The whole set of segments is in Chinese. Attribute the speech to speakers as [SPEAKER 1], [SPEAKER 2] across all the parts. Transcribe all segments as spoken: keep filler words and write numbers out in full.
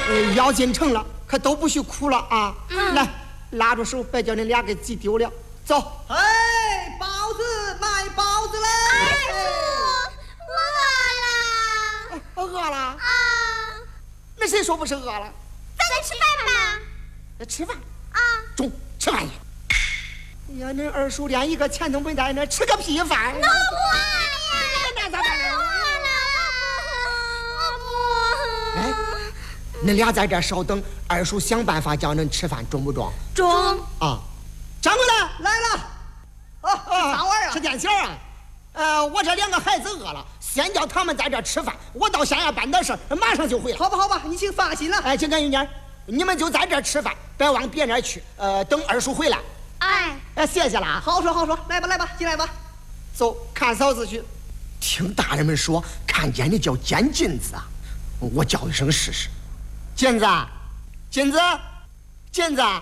[SPEAKER 1] 呃，要进城了，可都不许哭了啊！嗯、来，拉着手，别叫你俩给挤丢了。走。
[SPEAKER 2] 哎，包子，卖包子嘞！
[SPEAKER 3] 二叔，我饿了。
[SPEAKER 1] 饿了？
[SPEAKER 3] 啊！
[SPEAKER 1] 那谁说不是饿了？
[SPEAKER 3] 咱吃饭吧。
[SPEAKER 1] 吃饭
[SPEAKER 3] 啊！
[SPEAKER 1] 中，吃饭去。哎呀，那二叔连一个钱都没带，那吃个屁饭！
[SPEAKER 3] 我不饿呀！
[SPEAKER 1] 那咋办呢？
[SPEAKER 3] 我饿了，我不。
[SPEAKER 1] 哎，恁俩在这稍等，二叔想办法叫恁吃饭，中不中？
[SPEAKER 3] 中。
[SPEAKER 1] 啊，掌柜的
[SPEAKER 2] 来了。哦，啥玩意儿？
[SPEAKER 1] 吃点心啊！呃，我这两个孩子饿了，先叫他们在这吃饭，我到县衙办点事，马上就回来。
[SPEAKER 2] 好吧，好吧，你请放心了。
[SPEAKER 1] 哎，金干玉妮，你们就在这吃饭，别往别那去。呃，等二叔回来。
[SPEAKER 3] 哎，
[SPEAKER 1] 哎，谢谢了啊！
[SPEAKER 2] 好说好说，来吧来吧，进来吧。
[SPEAKER 1] 走，看嫂子去。听大人们说，看见你叫尖金子啊，我叫一声试试。金子，金子，金子。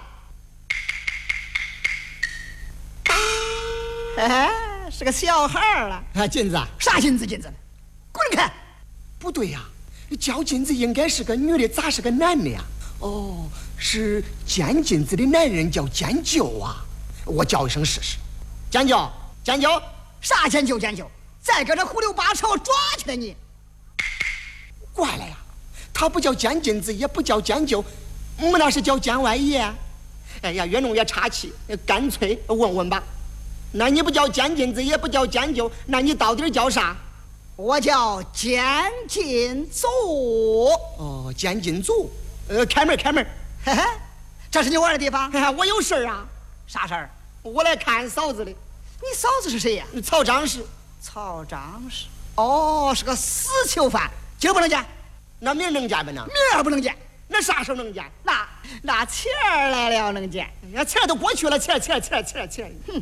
[SPEAKER 2] 哎，是个小孩了。
[SPEAKER 1] 啊，金子，
[SPEAKER 2] 啥金子金子？滚开！
[SPEAKER 1] 不对呀、啊，叫金子应该是个女的，咋是个男的呀？哦，是尖金子的男人叫尖舅啊。我叫一声试试。尖舅，尖舅，
[SPEAKER 2] 啥尖舅尖舅？再搁这胡溜八扯抓起来你！
[SPEAKER 1] 怪了呀，他不叫尖金子，也不叫尖舅，我们那是叫尖外爷。哎呀，越弄越岔气，干脆问问吧。那你不叫尖金子，也不叫尖舅，那你到底叫啥？
[SPEAKER 2] 我叫尖金祖。
[SPEAKER 1] 哦，尖金祖。呃，开门开门。
[SPEAKER 2] 嘿嘿，这是你玩的地方？
[SPEAKER 1] 我有事啊。
[SPEAKER 2] 啥事儿？
[SPEAKER 1] 我来看嫂子的。
[SPEAKER 2] 你嫂子是谁呀？
[SPEAKER 1] 曹张氏。
[SPEAKER 2] 曹张氏。哦，是个死囚犯，今儿不能见。
[SPEAKER 1] 那明儿能见没呢？
[SPEAKER 2] 明儿不能见。
[SPEAKER 1] 那啥时候能见？
[SPEAKER 2] 那那钱儿来了能见。
[SPEAKER 1] 那钱儿都过去了，钱儿钱儿钱儿钱儿钱儿。
[SPEAKER 2] 哼，